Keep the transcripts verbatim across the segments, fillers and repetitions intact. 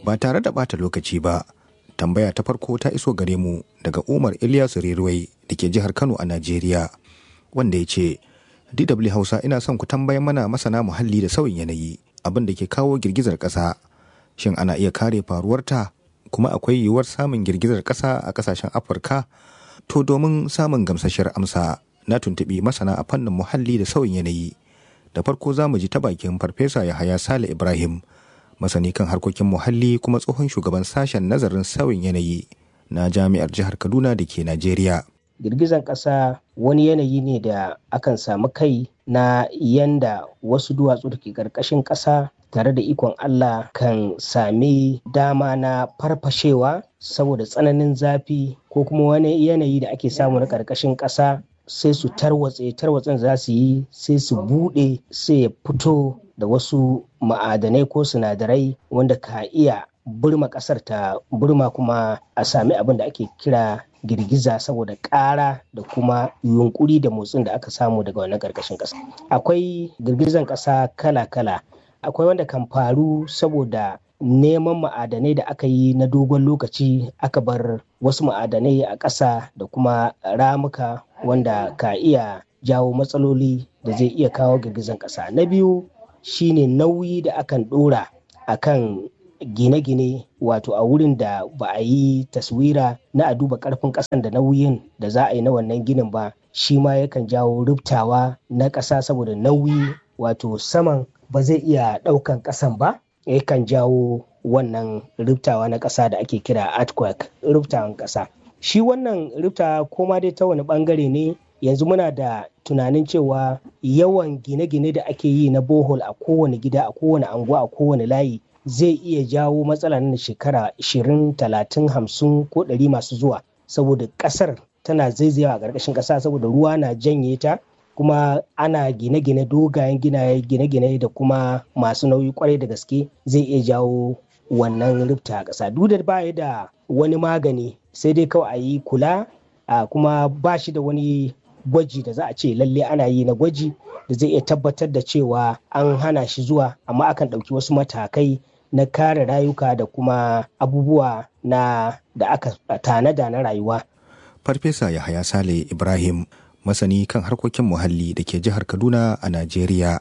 Ba tare da bata lokaci ba, tambaya ta farko ta iso gare mu daga Umar Ilyasu Riruwai da ke jihar Kano a Najeriya, wanda ya ce, D W Hausa ina son ku tambayan mana masana muhalli da sauyin yanayi abin da ke kawo girgizar ƙasa. Shin ana iya kare faruwarta, kuma akwai yiwuwar samun girgizar ƙasa a ƙasashen Afirka? To domin samun gamsasshiyar amsa, na tuntuɓi masana a fannin muhalli da sauyin yanayi. Da farko za mu ji ta bakin Farfesa Yahaya Sale Ibrahim, masani kan harkokin muhalli kuma tsohon shugaban sashen nazarin sauyin yanayi na Jami'ar Jihar Kaduna da ke Najeriya. Girgizan ƙasa wani yanayi ne da akan samu kai na yanda wasu duwatsu da ke ƙarƙashin ƙasa tare da ikon Allah kan sami dama na farfashewa saboda tsananin zafi ko kuma wani yanayi da ake samu na ƙarƙashin ƙasa sai su tarwatse tarwatsen za su yi sai su buɗe sai ya fito da wasu ma'adanai ko sinadarai wanda ka iya burma ƙasar ta burma kuma a sami abin da ake kira girgiza saboda ƙara da kuma yunkuri da motsin da aka samu daga wannan ƙarƙashin ƙasa. Akwai girgizan ƙasa kala-kala, akwai wanda kan faru saboda neman ma'adanai da aka yi na dogon lokaci aka bar wasu ma'adanai a ƙasa da kuma ramuka wanda ka iya jawo matsaloli da zai iya kawo girgizan ƙasa. Na biyu shine nauyi da akan ɗora akan gine-gine, wato a wurin da ba a yi taswira na a duba karfin kasan da nauyin da za a yi na wannan ginin ba, shi ma yakan jawo rubtawa na ƙasa saboda nauyi, wato saman ba zai iya ɗaukan ƙasan ba, yakan jawo wannan rubtawa na ƙasa da ake kira earthquake, rubtawan ƙasa. Shi wannan rubtawa koma dai ta wani ɓangare ne, yanzu muna da tunanin cewa yawan gine-gine da ake yi na bohol a kowane gida, a kowane anguwa, a kowane layi zai iya jawo matsala na shekara ashirin, talatin, hamsin ko ɗari masu zuwa, saboda ƙasar tana zaizayawa a ƙarƙashin ƙasa saboda ruwa na janye ta, kuma ana gine-gine dogayen ginaye gine-gine da kuma masu nauyi kwarai da gaske zai iya jawo wannan rufta a ƙasa. Duk da ba da wani magani, sai dai kawai a yi kula, kuma ba shi da wani gwaji da za a ce lalle ana yi na gwaji da zai iya tabbatar da cewa an hana shi zuwa, amma akan ɗauki wasu matakai na kare rayuka da kuma abubuwa na da aka tanada na rayuwa. Farfesa Yahaya Sale Ibrahim, masani kan harkokin muhalli da ke jihar Kaduna a Najeriya.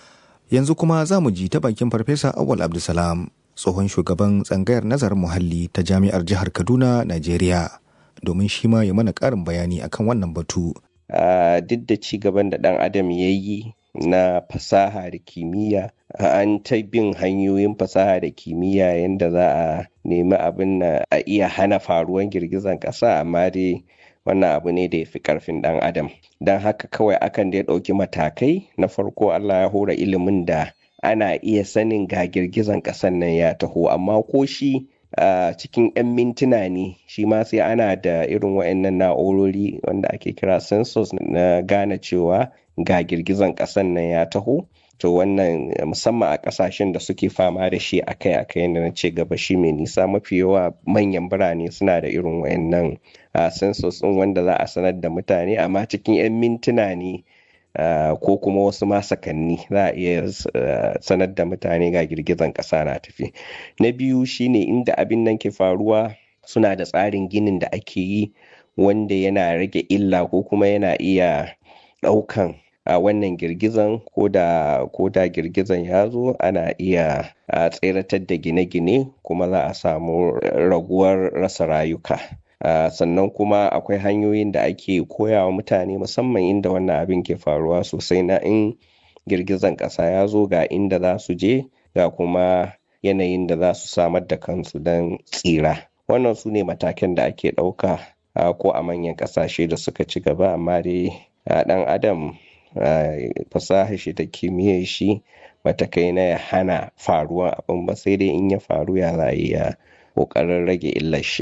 Yanzu kuma za mu ji ta bakin Farfesa Awwal Abdulsalam, tsohon shugaban tsangayar nazarin muhalli ta Jami'ar Jihar Kaduna, Najeriya, domin shi ma ya mana ƙarin bayani akan wannan batu. Uh, duk da ci gaban da ɗan adam ya yi na fasaha da kimiyya, an ta bin hanyoyin fasaha da kimiyya yadda za a nemi abin na a iya hana faruwan girgizan ƙasa, amma dai wannan abu ne da ya fi ƙarfin ɗan adam. Don haka kawai akan da ya ɗauki matakai. Na farko, Allah ya hora ilimin da ana iya sanin ga girgizan ƙasan nan ya taho, amma ko shi a uh, cikin 'yan mintuna ne, shi ma sai ana da irin wa'annan na'urori wanda ake kira sensors na gane cewa ga girgizan ƙasan nan ya taho. To wannan musamman a ƙasashen da suke fama da shi akai-akai yadda na ce gaba shi mai nisa, mafi yawa manyan birane suna da irin wa'annan uh, sensors ɗin wanda za a sanar da mutane, amma cikin 'yan mintuna ne Uh, ko kuma wasu masakanni za a iya uh, sanar da mutane ga girgizan ƙasa na tafi. Na biyu shine inda abin nan ke faruwa suna da tsarin ginin da ake yi wanda yana rage illa ko kuma yana iya ɗaukan uh, wannan girgizan, ko da ko da girgizan ya zo ana iya uh, tseratar da gine-gine kuma za a samu raguwar rasa rayuka. Uh, sannan kuma akwai hanyoyin da ake koyawa mutane musamman inda wannan abin ke faruwa sosai, na in girgizan ƙasa ya zo ga inda za su je ga kuma yanayin da za su samar da kansu don tsira. Wannan su ne matakan da ake ɗauka uh, ko a manyan ƙasashe da suka ci gaba, amma dai uh, ɗan adam uh, fasaha shi da kimiyyar shi matakai na ya hana faruwan abin ba, sai dai in ya faru ya za a iya ƙoƙarin rage illar shi.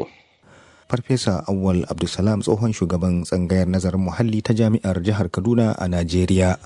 Farfesa Awwal Abdulsalam, tsohon shugaban tsangayar nazarin muhalli ta Jami'ar Jihar Kaduna a Najeriya.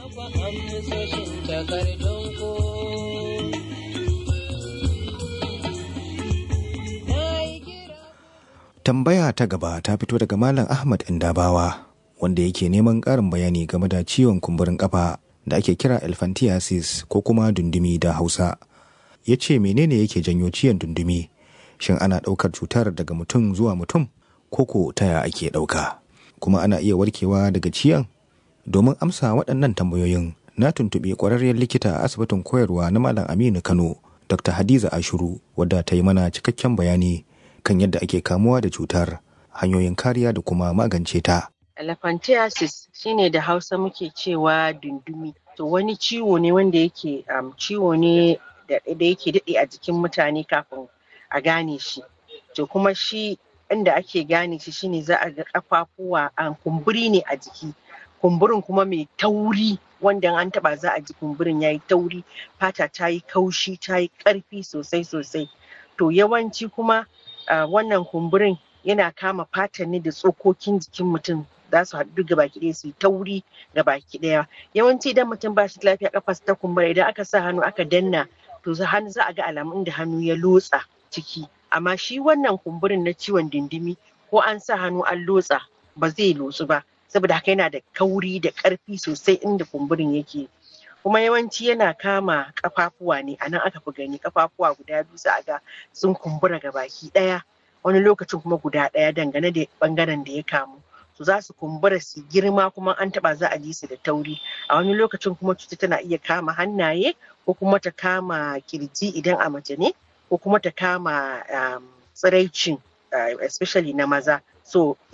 Tambaya ta gaba ta fito daga Malam Ahmad Indabawa, wanda yake neman ƙarin bayani game da ciwon kumburin ƙafa da ake kira elephantiasis ko kuma dundumi da Hausa. ya ce menene yake janyo ciwon dundumi, shin ana ɗaukar cutar daga mutum zuwa mutum koko taya ake ɗauka, kuma ana iya warkewa daga ciwon? Domin amsa waɗannan tambayoyin na tuntuɓi ƙwararriyar likita a asibitin koyarwa na Malam Aminu Kano, Dokta Hadiza Ashuru, wadda ta yi mana cikakken bayani kan yadda ake kamuwa da cutar, hanyoyin kariya da kuma magance ta. Elephantiasis shine da Hausa muke cewa dundumi. To wani ciwo ne wanda yake um, ciwo ne da, da yake daɗe a jikin mutane kafin a gane shi. To kuma shi inda ake gane shi shine za a ga ƙafafuwa um, kumburi ne a jiki. Kumburin kuma mai tauri wanda an taba za a ji kumburin yayi tauri, fata ta yi kaushi, ta yi ƙarfi sosai sosai. To yawanci kuma uh, wannan kumburin yana kama fatan ne da tsokokin jikin mutum za su haɗu ga baki ɗaya su yi tauri ga baki ɗaya. Yawanci idan mutum ba shi lafiya kafa ta kumbura, idan aka sa hannu aka danna to hannu za a ga alamun da hannu ya lotsa ciki. Amma shi wannan kumburin na ciwon dindimi ko an sa hannu an lotsa ba zai lotsu ba, saboda haka yana da kauri da ƙarfi sosai inda kumburin yake. Kuma yawanci yana kama ƙafafuwa ne, a nan aka fi gani ƙafafuwa guda biyu za a ga sun kumbura ga baki ɗaya, wani lokacin kuma guda ɗaya dangane da ɓangaren da ya kamu. To za su kumbura su girma kuma an taɓa za a ji su da tauri. A wani lokacin kuma cuta tana iya kama hannaye ko kuma ta kama kirji idan a mace ne, ko kuma ta kama um, tsiraicin uh, especially na maza. So